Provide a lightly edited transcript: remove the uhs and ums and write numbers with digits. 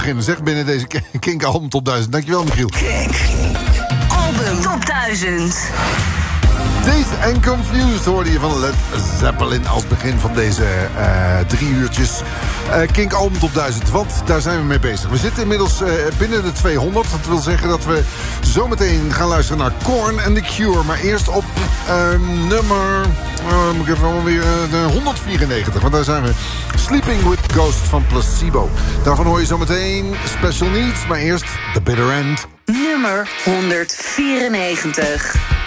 beginnen, zeg, binnen deze Kink Album Top 1000. Dankjewel, Michiel. Kink Album Top 1000. Dazed and Confused hoorde je van Led Zeppelin als begin van deze 3 uurtjes. Kink Album Top 1000, want daar zijn we mee bezig. We zitten inmiddels binnen de 200. Dat wil zeggen dat we zometeen gaan luisteren naar Korn and The Cure. Maar eerst op nummer... moet ik even allemaal weer... 194, want daar zijn we. Sleeping with Ghost van Placebo. Daarvan hoor je zometeen Special Needs, maar eerst The Bitter End. Nummer 194.